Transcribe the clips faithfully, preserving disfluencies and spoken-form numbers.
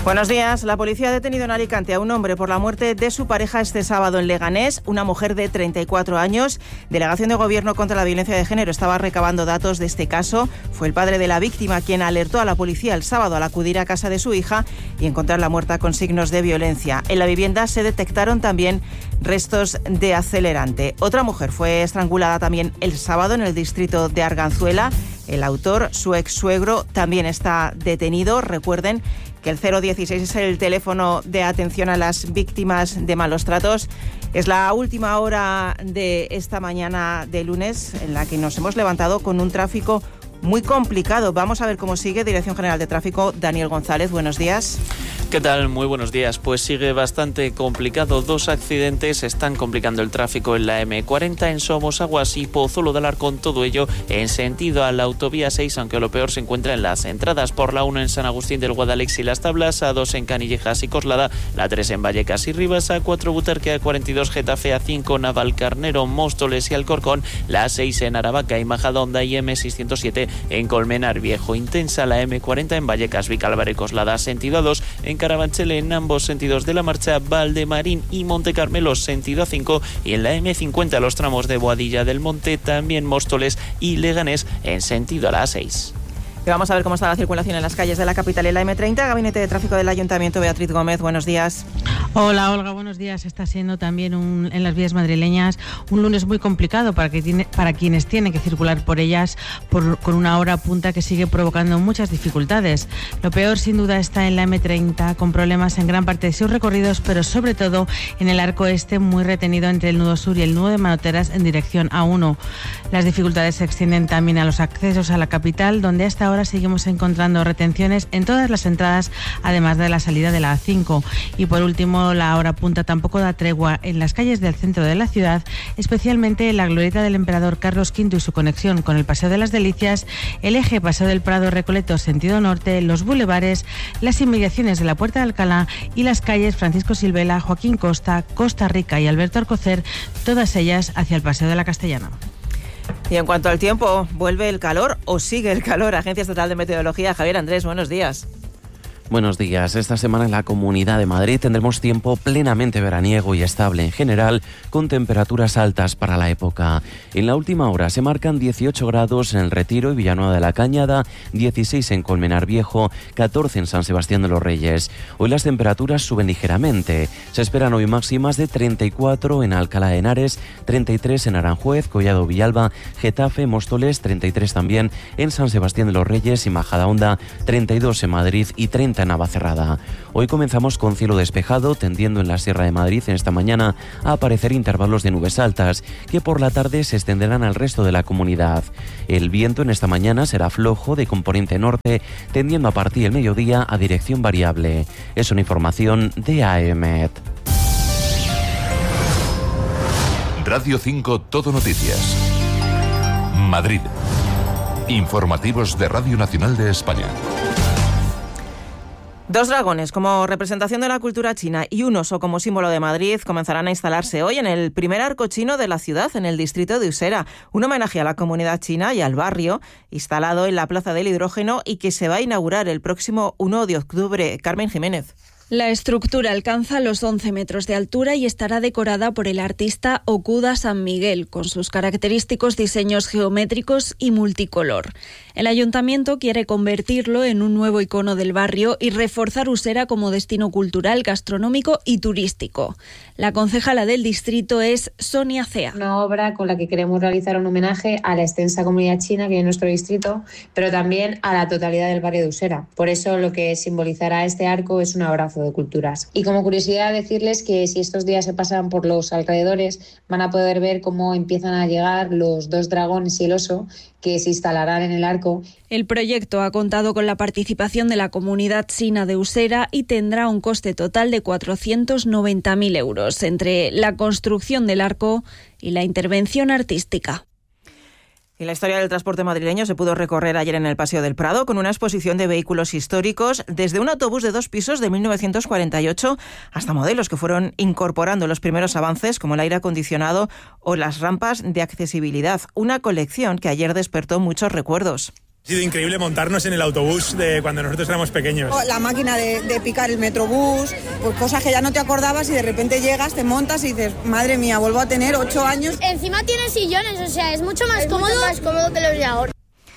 Buenos días. La policía ha detenido en Alicante a un hombre por la muerte de su pareja este sábado en Leganés, una mujer de treinta y cuatro años. Delegación de Gobierno contra la Violencia de Género estaba recabando datos de este caso. Fue el padre de la víctima quien alertó a la policía el sábado al acudir a casa de su hija y encontrarla muerta con signos de violencia. En la vivienda se detectaron también restos de acelerante. Otra mujer fue estrangulada también el sábado en el distrito de Arganzuela. El autor, su ex suegro, también está detenido. Recuerden que el cero dieciséis es el teléfono de atención a las víctimas de malos tratos. Es la última hora de esta mañana de lunes en la que nos hemos levantado con un tráfico muy complicado. Vamos a ver cómo sigue. Dirección General de Tráfico, Daniel González, buenos días. ¿Qué tal? Muy buenos días. Pues sigue bastante complicado. Dos accidentes están complicando el tráfico en la eme cuarenta en Somosaguas y Pozuelo de Alarcón. Todo ello en sentido a la autovía seis, aunque lo peor se encuentra en las entradas por la uno en San Agustín del Guadalix y Las Tablas, a dos en Canillejas y Coslada, la tres en Vallecas y Rivas, a cuatro Butarque, a cuarenta y dos Getafe, a cinco Navalcarnero, Móstoles y Alcorcón, la seis en Aravaca y Majadahonda y eme seiscientos siete en Colmenar Viejo. Intensa la eme cuarenta en Vallecas, Vicálvaro y Coslada, sentido a dos, en Carabanchel en ambos sentidos de la marcha, Valdemarín y Monte Carmelo, sentido a cinco, y en la eme cincuenta los tramos de Boadilla del Monte, también Móstoles y Leganés en sentido a la seis. Y vamos a ver cómo está la circulación en las calles de la capital y la eme treinta. Gabinete de Tráfico del Ayuntamiento, Beatriz Gómez, buenos días. Hola Olga, buenos días. Está siendo también un, en las vías madrileñas un lunes muy complicado para, que tiene, para quienes tienen que circular por ellas por, con una hora punta que sigue provocando muchas dificultades. Lo peor sin duda está en la eme treinta, con problemas en gran parte de sus recorridos, pero sobre todo en el arco este, muy retenido entre el nudo sur y el nudo de Manoteras en dirección a uno. Las dificultades se extienden también a los accesos a la capital, donde hasta ahora seguimos encontrando retenciones en todas las entradas, además de la salida de la a cinco. Y por último, la hora punta tampoco da tregua en las calles del centro de la ciudad, especialmente en la glorieta del Emperador Carlos quinto y su conexión con el Paseo de las Delicias, el eje Paseo del Prado Recoleto sentido norte, los bulevares, las inmediaciones de la Puerta de Alcalá y las calles Francisco Silvela, Joaquín Costa, Costa Rica y Alberto Alcocer, todas ellas hacia el Paseo de la Castellana. Y en cuanto al tiempo, ¿vuelve el calor o sigue el calor? Agencia Estatal de Meteorología, Javier Andrés, buenos días. Buenos días. Esta semana en la Comunidad de Madrid tendremos tiempo plenamente veraniego y estable en general, con temperaturas altas para la época. En la última hora se marcan dieciocho grados en El Retiro y Villanueva de la Cañada, dieciséis en Colmenar Viejo, catorce en San Sebastián de los Reyes. Hoy las temperaturas suben ligeramente. Se esperan hoy máximas de treinta y cuatro en Alcalá de Henares, treinta y tres en Aranjuez, Collado Villalba, Getafe, Móstoles, treinta y tres también en San Sebastián de los Reyes y Majadahonda, treinta y dos en Madrid y treinta en Navacerrada. Hoy comenzamos con cielo despejado, tendiendo en la Sierra de Madrid en esta mañana a aparecer intervalos de nubes altas, que por la tarde se extenderán al resto de la comunidad. El viento en esta mañana será flojo de componente norte, tendiendo a partir del mediodía a dirección variable. Es una información de AEMET. Radio cinco Todo Noticias. Madrid. Informativos de Radio Nacional de España. Dos dragones como representación de la cultura china y un oso como símbolo de Madrid comenzarán a instalarse hoy en el primer arco chino de la ciudad, en el distrito de Usera. Un homenaje a la comunidad china y al barrio, instalado en la Plaza del Hidrógeno y que se va a inaugurar el próximo uno de octubre. Carmen Jiménez. La estructura alcanza los once metros de altura y estará decorada por el artista Okuda San Miguel, con sus característicos diseños geométricos y multicolor. El ayuntamiento quiere convertirlo en un nuevo icono del barrio y reforzar Usera como destino cultural, gastronómico y turístico. La concejala del distrito es Sonia Cea. Una obra con la que queremos realizar un homenaje a la extensa comunidad china que hay en nuestro distrito, pero también a la totalidad del barrio de Usera. Por eso lo que simbolizará este arco es un abrazo de culturas. Y como curiosidad decirles que si estos días se pasan por los alrededores van a poder ver cómo empiezan a llegar los dos dragones y el oso que se instalarán en el arco. El proyecto ha contado con la participación de la comunidad china de Usera y tendrá un coste total de cuatrocientos noventa mil euros entre la construcción del arco y la intervención artística. Y la historia del transporte madrileño se pudo recorrer ayer en el Paseo del Prado con una exposición de vehículos históricos, desde un autobús de dos pisos de mil novecientos cuarenta y ocho hasta modelos que fueron incorporando los primeros avances como el aire acondicionado o las rampas de accesibilidad. Una colección que ayer despertó muchos recuerdos. Ha sido increíble montarnos en el autobús de cuando nosotros éramos pequeños. La máquina de, de picar el metrobús, pues cosas que ya no te acordabas y de repente llegas, te montas y dices, madre mía, vuelvo a tener ocho años. Encima tiene sillones, o sea, es mucho más es cómodo. Mucho más cómodo que los de ahora.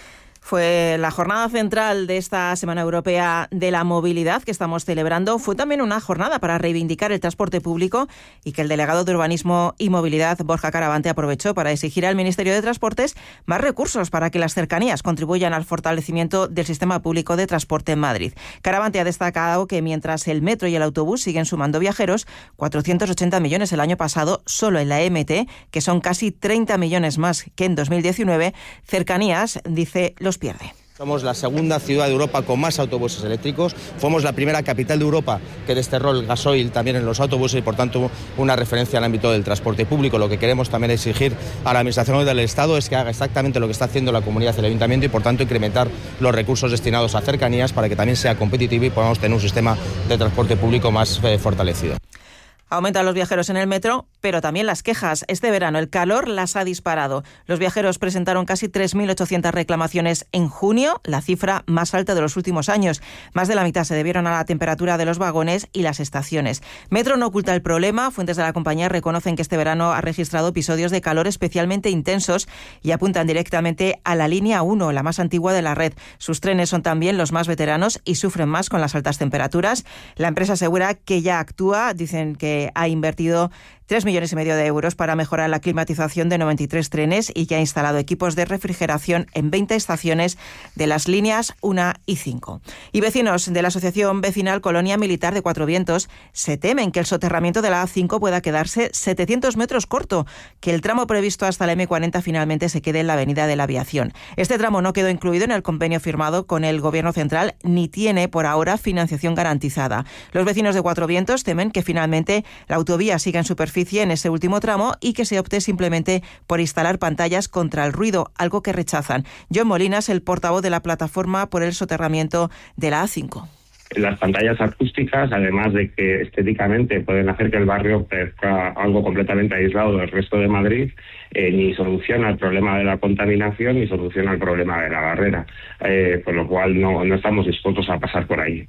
Fue la jornada central de esta Semana Europea de la Movilidad que estamos celebrando. Fue también una jornada para reivindicar el transporte público y que el delegado de Urbanismo y Movilidad, Borja Caravante, aprovechó para exigir al Ministerio de Transportes más recursos para que las cercanías contribuyan al fortalecimiento del sistema público de transporte en Madrid. Caravante ha destacado que mientras el metro y el autobús siguen sumando viajeros, cuatrocientos ochenta millones el año pasado solo en la E M T, que son casi treinta millones más que en dos mil diecinueve, cercanías, dice, los pierde. Somos la segunda ciudad de Europa con más autobuses eléctricos. Fuimos la primera capital de Europa que desterró el gasoil también en los autobuses y, por tanto, una referencia en el ámbito del transporte público. Lo que queremos también exigir a la Administración del Estado es que haga exactamente lo que está haciendo la comunidad y el Ayuntamiento y, por tanto, incrementar los recursos destinados a cercanías para que también sea competitivo y podamos tener un sistema de transporte público más eh, fortalecido. Aumentan los viajeros en el metro, pero también las quejas. Este verano el calor las ha disparado. Los viajeros presentaron casi tres mil ochocientas reclamaciones en junio, la cifra más alta de los últimos años. Más de la mitad se debieron a la temperatura de los vagones y las estaciones. Metro no oculta el problema. Fuentes de la compañía reconocen que este verano ha registrado episodios de calor especialmente intensos y apuntan directamente a la línea uno, la más antigua de la red. Sus trenes son también los más veteranos y sufren más con las altas temperaturas. La empresa asegura que ya actúa. Dicen que ha invertido tres millones y medio de euros para mejorar la climatización de noventa y tres trenes y que ha instalado equipos de refrigeración en veinte estaciones de las líneas uno y cinco. Y vecinos de la Asociación Vecinal Colonia Militar de Cuatro Vientos se temen que el soterramiento de la A cinco pueda quedarse setecientos metros corto, que el tramo previsto hasta la eme cuarenta finalmente se quede en la Avenida de la Aviación. Este tramo no quedó incluido en el convenio firmado con el Gobierno Central ni tiene por ahora financiación garantizada. Los vecinos de Cuatro Vientos temen que finalmente la autovía siga en superficie en ese último tramo y que se opte simplemente por instalar pantallas contra el ruido, algo que rechazan. John Molinas, el portavoz de la plataforma por el soterramiento de la A cinco. Las pantallas acústicas, además de que estéticamente pueden hacer que el barrio parezca algo completamente aislado del resto de Madrid, eh, ni soluciona el problema de la contaminación ni soluciona el problema de la barrera, eh, con lo cual no, no estamos dispuestos a pasar por ahí.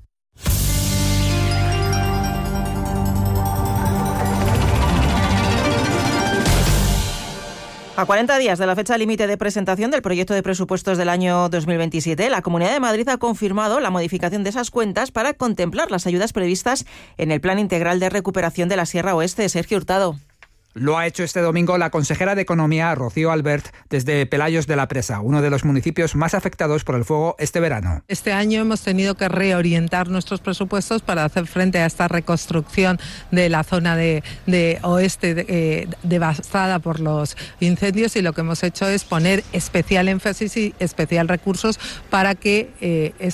A cuarenta días de la fecha límite de presentación del proyecto de presupuestos del año dos mil veintisiete, la Comunidad de Madrid ha confirmado la modificación de esas cuentas para contemplar las ayudas previstas en el Plan Integral de Recuperación de la Sierra Oeste. Sergio Hurtado. Lo ha hecho este domingo la consejera de Economía, Rocío Albert, desde Pelayos de la Presa, uno de los municipios más afectados por el fuego este verano. Este año hemos tenido que reorientar nuestros presupuestos para hacer frente a esta reconstrucción de la zona de, de oeste de, eh, devastada por los incendios, y lo que hemos hecho es poner especial énfasis y especial recursos para que eh,